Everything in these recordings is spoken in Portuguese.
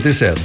17.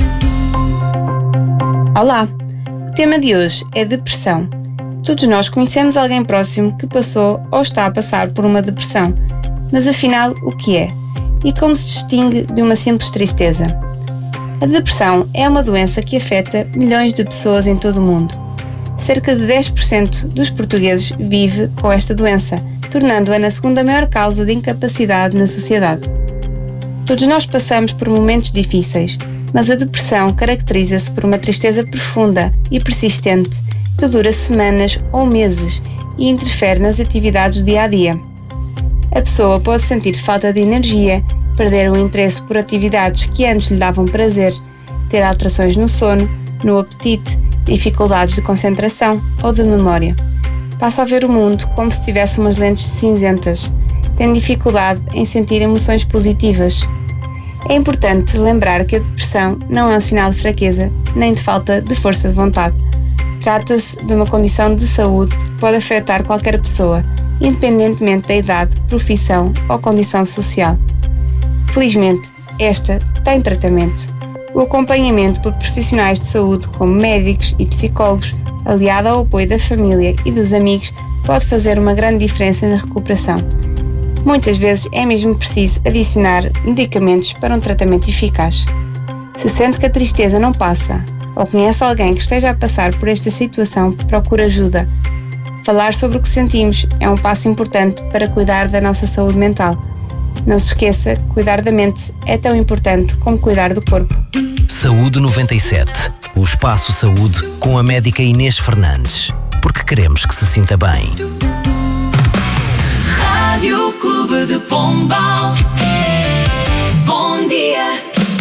Olá, o tema de hoje é depressão. Todos nós conhecemos alguém próximo que passou ou está a passar por uma depressão. Mas afinal, o que é? E como se distingue de uma simples tristeza? A depressão é uma doença que afeta milhões de pessoas em todo o mundo. Cerca de 10% dos portugueses vive com esta doença, tornando-a na segunda maior causa de incapacidade na sociedade. Todos nós passamos por momentos difíceis, mas a depressão caracteriza-se por uma tristeza profunda e persistente que dura semanas ou meses e interfere nas atividades do dia-a-dia. A pessoa pode sentir falta de energia, perder o interesse por atividades que antes lhe davam prazer, ter alterações no sono, no apetite, dificuldades de concentração ou de memória. Passa a ver o mundo como se tivesse umas lentes cinzentas, tem dificuldade em sentir emoções positivas. É importante lembrar que a depressão não é um sinal de fraqueza nem de falta de força de vontade. Trata-se de uma condição de saúde que pode afetar qualquer pessoa, independentemente da idade, profissão ou condição social. Felizmente, esta tem tratamento. O acompanhamento por profissionais de saúde, como médicos e psicólogos, aliado ao apoio da família e dos amigos, pode fazer uma grande diferença na recuperação. Muitas vezes é mesmo preciso adicionar medicamentos para um tratamento eficaz. Se sente que a tristeza não passa, ou conhece alguém que esteja a passar por esta situação, procure ajuda. Falar sobre o que sentimos é um passo importante para cuidar da nossa saúde mental. Não se esqueça que cuidar da mente é tão importante como cuidar do corpo. Saúde 97. O Espaço Saúde com a médica Inês Fernandes. Porque queremos que se sinta bem. Rádio Clube de Pombal. Bom dia.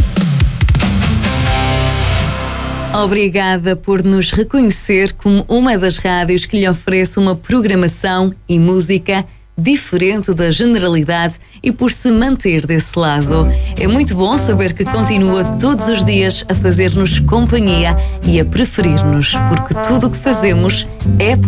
Obrigada por nos reconhecer como uma das rádios que lhe oferece uma programação e música diferente da generalidade e por se manter desse lado. É muito bom saber que continua todos os dias a fazer-nos companhia e a preferir-nos, porque tudo o que fazemos é